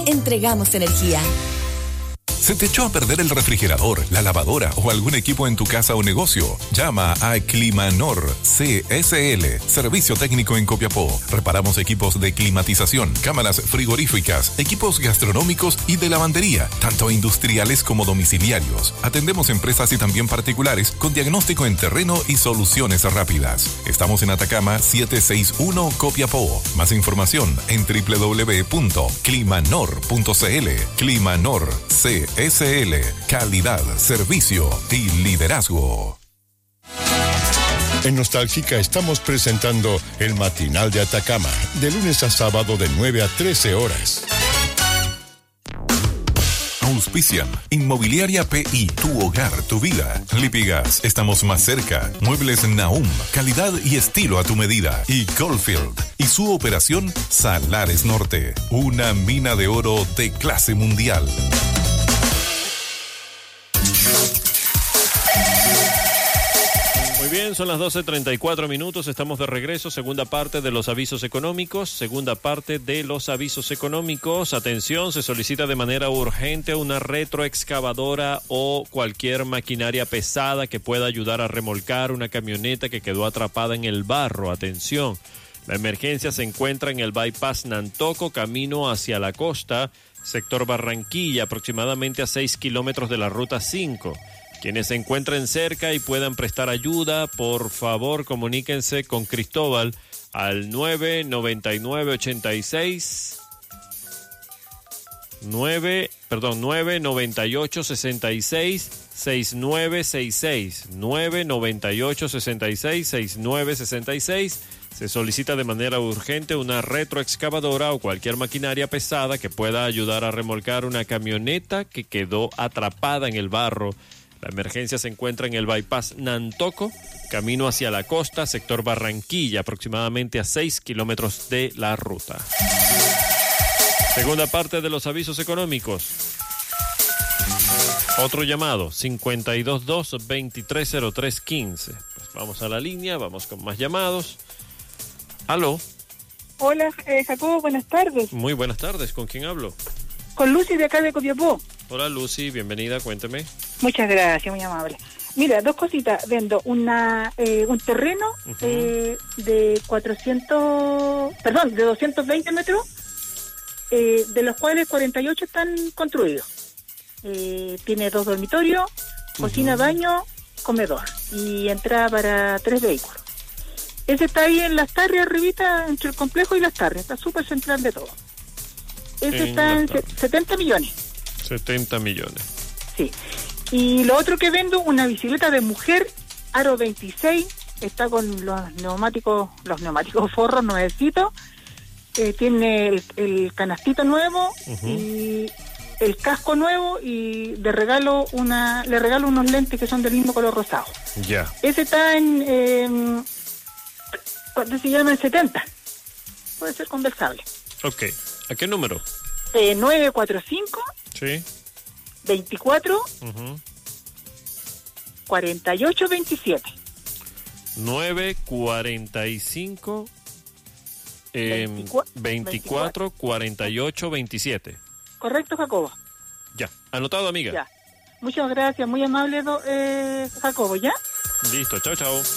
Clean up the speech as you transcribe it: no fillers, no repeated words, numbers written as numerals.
entregamos energía. ¿Se te echó a perder el refrigerador, la lavadora o algún equipo en tu casa o negocio? Llama a Climanor CSL, Servicio Técnico en Copiapó. Reparamos equipos de climatización, cámaras frigoríficas, equipos gastronómicos y de lavandería, tanto industriales como domiciliarios. Atendemos empresas y también particulares con diagnóstico en terreno y soluciones rápidas. Estamos en Atacama 761 Copiapó. Más información en www.climanor.cl. Climanor CSL, calidad, servicio y liderazgo. En Nostálgica estamos presentando el Matinal de Atacama, de lunes a sábado de 9 a 13 horas. Auspician Inmobiliaria PI, tu hogar, tu vida. Lipigas, estamos más cerca. Muebles Nahum, calidad y estilo a tu medida. Y Goldfield y su operación Salares Norte, una mina de oro de clase mundial. Muy bien, son las 12:34, estamos de regreso, segunda parte de los avisos económicos, Atención, se solicita de manera urgente una retroexcavadora o cualquier maquinaria pesada que pueda ayudar a remolcar una camioneta que quedó atrapada en el barro. Atención, la emergencia se encuentra en el bypass Nantoco, camino hacia la costa, sector Barranquilla, aproximadamente a 6 kilómetros de la ruta 5. Quienes se encuentren cerca y puedan prestar ayuda, por favor comuníquense con Cristóbal al 998-66 6966 998-666966. Se solicita de manera urgente una retroexcavadora o cualquier maquinaria pesada que pueda ayudar a remolcar una camioneta que quedó atrapada en el barro. La emergencia se encuentra en el bypass Nantoco, camino hacia la costa, sector Barranquilla, aproximadamente a 6 kilómetros de la ruta. Segunda parte de los avisos económicos. Otro llamado, 522-230315. Pues vamos a la línea, vamos con más llamados. ¿Aló? Hola, Jacobo, buenas tardes. Muy buenas tardes, ¿con quién hablo? Con Lucy de acá de Copiapó. Hola Lucy, bienvenida, cuénteme. Muchas gracias, muy amable. Mira, dos cositas. Vendo un terreno de 220 metros, de los cuales 48 están construidos. Tiene 2 dormitorios, cocina, baño, comedor y entrada para 3 vehículos. Ese está ahí en Las Tarrias, arribita, entre el complejo y Las Tarrias. Está súper central de todo. Ese está en 70 millones. 70 millones. Sí. Y lo otro que vendo, una bicicleta de mujer, aro 26, está con los neumáticos forros nuevecitos, tiene el canastito nuevo y el casco nuevo, y le regalo unos lentes que son del mismo color rosado. Ya. Ese está en ¿cuánto se llama? En 70. Puede ser conversable. Ok. ¿A qué número? 945 sí 24 48 27. 945 24 48 27. Correcto, Jacobo. Ya, anotado, amiga. Ya. Muchas gracias, muy amable, Jacobo, ¿ya? Listo, chao, chao.